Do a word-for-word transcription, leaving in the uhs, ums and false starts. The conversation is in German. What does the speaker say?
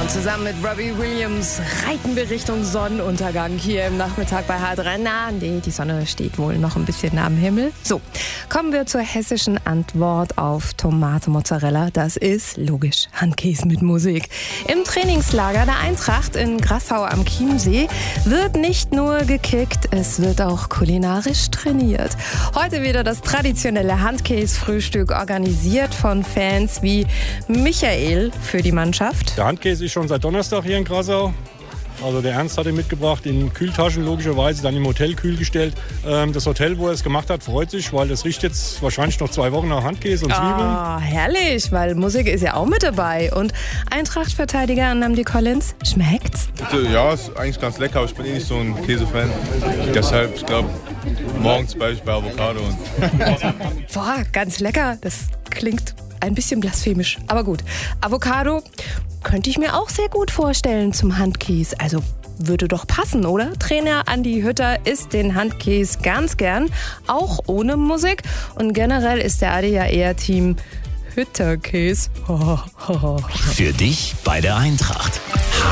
Zusammen mit Robbie Williams reiten wir Richtung Sonnenuntergang hier im Nachmittag bei H drei. Na, nee, die Sonne steht wohl noch ein bisschen am Himmel. So, kommen wir zur hessischen Antwort auf Tomate Mozzarella. Das ist logisch Handkäse mit Musik. Im Trainingslager der Eintracht in Grassau am Chiemsee wird nicht nur gekickt, es wird auch kulinarisch trainiert. Heute wieder das traditionelle Handkäse-Frühstück, organisiert von Fans wie Michael für die Mannschaft. Der Handkäse ist schon seit Donnerstag hier in Grassau. Also der Ernst hat ihn mitgebracht, in Kühltaschen logischerweise, dann im Hotel kühl gestellt. Ähm, das Hotel, wo er es gemacht hat, freut sich, weil das riecht jetzt wahrscheinlich noch zwei Wochen nach Handkäse und Zwiebeln. Ah, herrlich, weil Musik ist ja auch mit dabei. Und Eintracht-Verteidiger Nnamdi Collins, schmeckt's? Ja, ist eigentlich ganz lecker, aber ich bin eh nicht so ein Käsefan. Deshalb, ich glaube, morgens bleibe ich bei Avocado. Und Boah, ganz lecker, das klingt ein bisschen blasphemisch, aber gut. Avocado könnte ich mir auch sehr gut vorstellen zum Handkäse. Also würde doch passen, oder? Trainer Andi Hütter isst den Handkäse ganz gern, auch ohne Musik. Und generell ist der Adi ja eher Team Hütterkäse. Für dich bei der Eintracht.